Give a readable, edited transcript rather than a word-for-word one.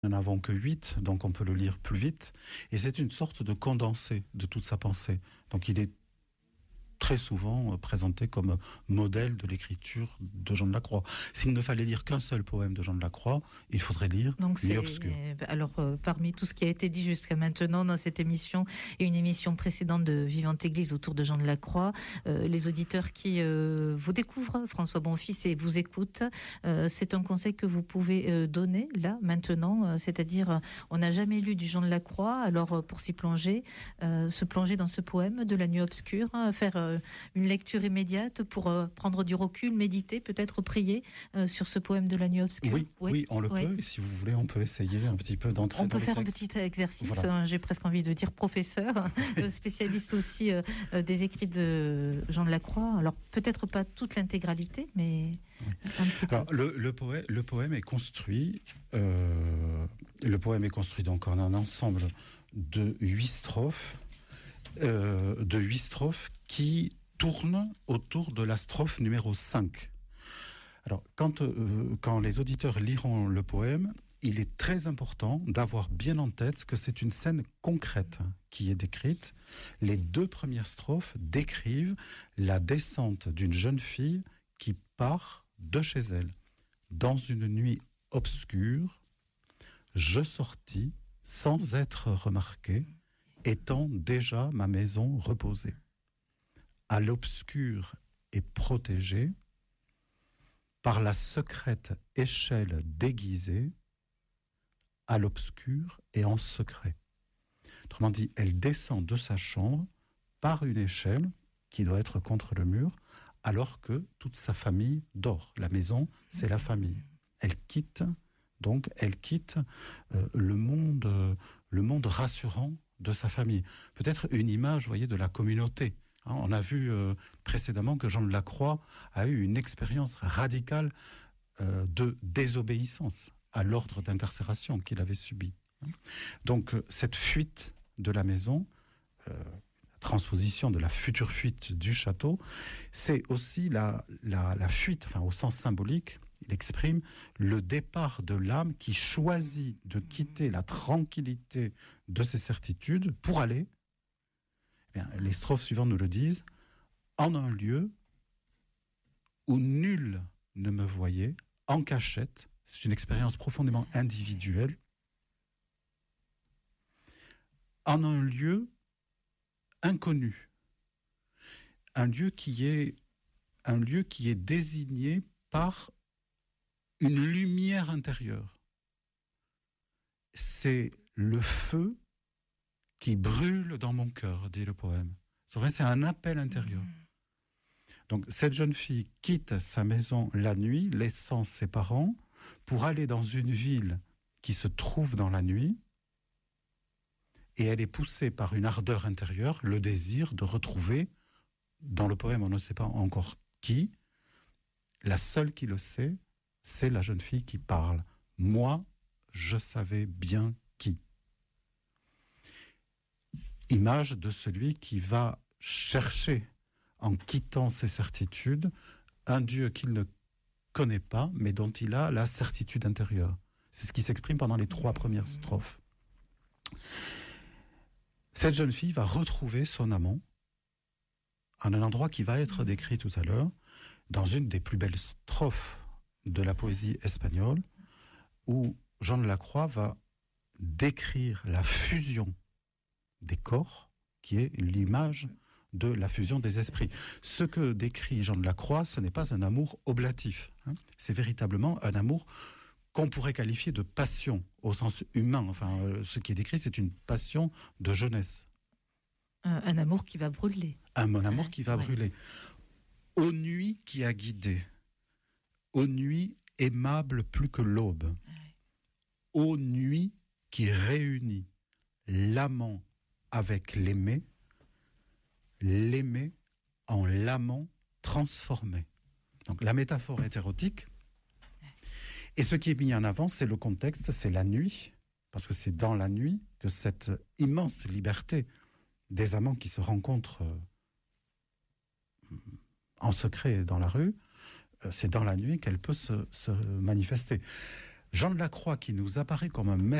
n'en avons que 8, donc on peut le lire plus vite. Et c'est une sorte de condensé de toute sa pensée. Donc il est très souvent présenté comme modèle de l'écriture de Jean de la Croix. S'il ne fallait lire qu'un seul poème de Jean de la Croix, il faudrait lire Nuit obscure. Alors, parmi tout ce qui a été dit jusqu'à maintenant dans cette émission et une émission précédente de Vivante Église autour de Jean de la Croix, les auditeurs qui vous découvrent, François Bonfils, et vous écoutent, c'est un conseil que vous pouvez donner là, maintenant, c'est-à-dire, on n'a jamais lu du Jean de la Croix, alors pour s'y plonger, se plonger dans ce poème de la Nuit obscure, faire une lecture immédiate pour prendre du recul, méditer, peut-être prier sur ce poème de la Nuit obscure. Oui, on le peut. Et si vous voulez, on peut essayer un petit peu d'entrer dans le texte. On peut faire un petit exercice. Voilà. J'ai presque envie de dire professeur, spécialiste aussi des écrits de Jean de la Croix. Alors peut-être pas toute l'intégralité, mais un petit peu. Alors, le poème est construit. Le poème est construit donc en un ensemble de 8 strophes. Qui tournent autour de la strophe numéro 5. Alors, quand les auditeurs liront le poème, il est très important d'avoir bien en tête que c'est une scène concrète qui est décrite. Les 2 premières strophes décrivent la descente d'une jeune fille qui part de chez elle. Dans une nuit obscure, je sortis sans être remarqué, étant déjà ma maison reposée. À l'obscur et protégée, par la secrète échelle déguisée, à l'obscur et en secret. Autrement dit, elle descend de sa chambre par une échelle qui doit être contre le mur, alors que toute sa famille dort. La maison, c'est la famille. Elle quitte le monde rassurant de sa famille. Peut-être une image, vous voyez, de la communauté. On a vu précédemment que Jean de la Croix a eu une expérience radicale de désobéissance à l'ordre d'incarcération qu'il avait subi. Donc cette fuite de la maison, la transposition de la future fuite du château, c'est aussi la fuite, enfin au sens symbolique. Il exprime le départ de l'âme qui choisit de quitter la tranquillité de ses certitudes pour aller, les strophes suivantes nous le disent, en un lieu où nul ne me voyait, en cachette. C'est une expérience profondément individuelle. En un lieu inconnu. Un lieu qui est désigné par une lumière intérieure. C'est le feu qui brûle dans mon cœur, dit le poème. C'est vrai, c'est un appel intérieur. Donc, cette jeune fille quitte sa maison la nuit, laissant ses parents, pour aller dans une ville qui se trouve dans la nuit, et elle est poussée par une ardeur intérieure, le désir de retrouver, dans le poème, on ne sait pas encore qui, la seule qui le sait, c'est la jeune fille qui parle. Moi, je savais bien qui. Image de celui qui va chercher, en quittant ses certitudes, un Dieu qu'il ne connaît pas, mais dont il a la certitude intérieure. C'est ce qui s'exprime pendant les 3 premières strophes. Cette jeune fille va retrouver son amant en un endroit qui va être décrit tout à l'heure, dans une des plus belles strophes de la poésie espagnole, où Jean de la Croix va décrire la fusion des corps, qui est l'image de la fusion des esprits. Ce que décrit Jean de la Croix, ce n'est pas un amour oblatif. C'est véritablement un amour qu'on pourrait qualifier de passion, au sens humain. Enfin, ce qui est décrit, c'est une passion de jeunesse. Un amour qui va brûler. Un amour qui va brûler. Aux nuits qui a guidé, aux nuits aimables plus que l'aube, aux nuits qui réunit l'amant avec l'aimé, l'aimé en l'amant transformé. Donc la métaphore est érotique. Et ce qui est mis en avant, c'est le contexte, c'est la nuit, parce que c'est dans la nuit que cette immense liberté des amants qui se rencontrent en secret dans la rue, c'est dans la nuit qu'elle peut se manifester. Jean de la Croix qui nous apparaît comme un maître